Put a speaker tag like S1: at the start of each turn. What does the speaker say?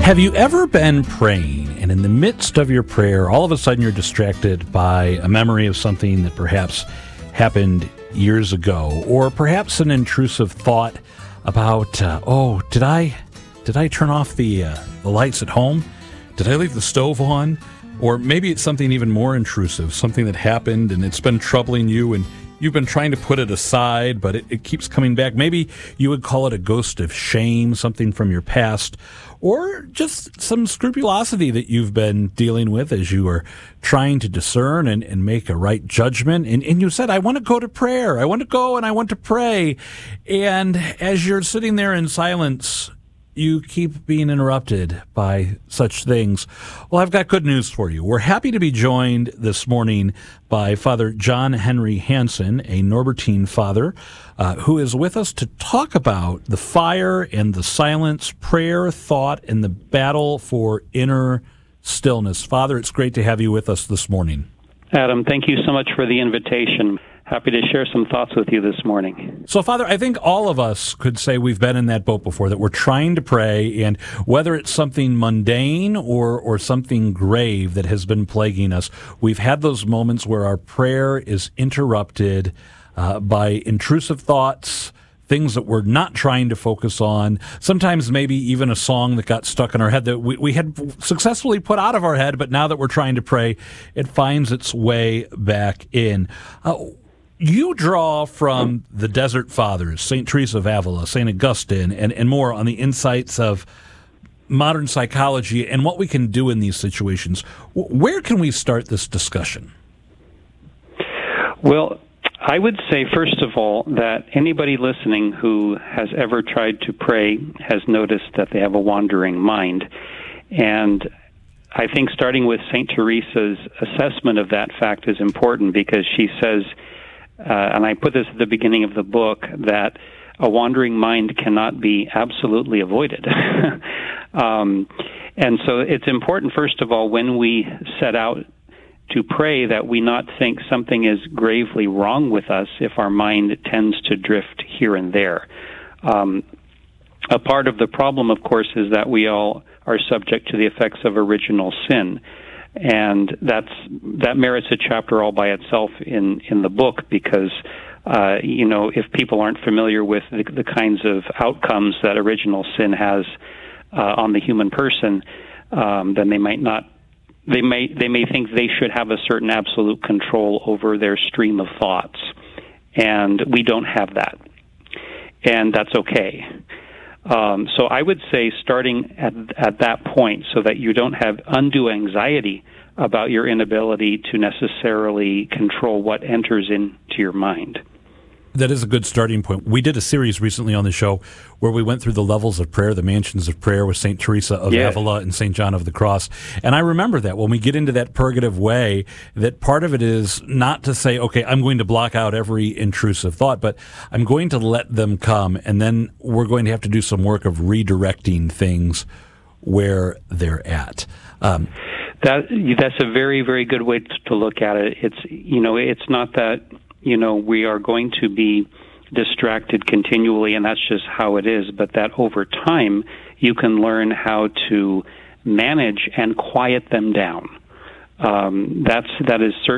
S1: Have you ever been praying, and in the midst of your prayer, all of a sudden you're distracted by a memory of something that perhaps happened years ago, or perhaps an intrusive thought about, did I turn off the lights at home? Did I leave the stove on? Or maybe it's something even more intrusive, something that happened and it's been troubling you and you've been trying to put it aside, but it keeps coming back. Maybe you would call it a ghost of shame, something from your past, or just some scrupulosity that you've been dealing with as you are trying to discern and make a right judgment. And you said, I want to go to prayer. I want to go and I want to pray. And as you're sitting there in silence, you keep being interrupted by such things. Well, I've got good news for you. We're happy to be joined this morning by Father John Henry Hansen, a Norbertine father, who is with us to talk about the fire and the silence, prayer, thought, and the battle for inner stillness. Father, it's great to have you with us this morning.
S2: Adam, thank you so much for the invitation. Happy to share some thoughts with you this morning.
S1: So, Father, I think all of us could say we've been in that boat before, that we're trying to pray, and whether it's something mundane or something grave that has been plaguing us, we've had those moments where our prayer is interrupted by intrusive thoughts, things that we're not trying to focus on, sometimes maybe even a song that got stuck in our head that we had successfully put out of our head, but now that we're trying to pray, it finds its way back in. You draw from the Desert Fathers, St. Teresa of Avila, St. Augustine, and more on the insights of modern psychology and what we can do in these situations. Where can we start this discussion?
S2: Well, I would say, first of all, that anybody listening who has ever tried to pray has noticed that they have a wandering mind. And I think starting with St. Teresa's assessment of that fact is important, because she says, and I put this at the beginning of the book, that a wandering mind cannot be absolutely avoided. And so it's important, first of all, when we set out to pray, that we not think something is gravely wrong with us if our mind tends to drift here and there. A part of the problem, of course, is that we all are subject to the effects of original sin. And that merits a chapter all by itself in the book, because if people aren't familiar with the kinds of outcomes that original sin has on the human person, then they may think they should have a certain absolute control over their stream of thoughts, and we don't have that, and that's okay. So I would say, starting at that point, so that you don't have undue anxiety about your inability to necessarily control what enters into your mind.
S1: That is a good starting point. We did a series recently on the show where we went through the levels of prayer, the mansions of prayer, with St. Teresa of Avila and St. John of the Cross. And I remember that when we get into that purgative way, that part of it is not to say, okay, I'm going to block out every intrusive thought, but I'm going to let them come, and then we're going to have to do some work of redirecting things where they're at.
S2: That's a very, very good way to look at it. It's not that we are going to be distracted continually, and that's just how it is, but that over time you can learn how to manage and quiet them down. That is certainly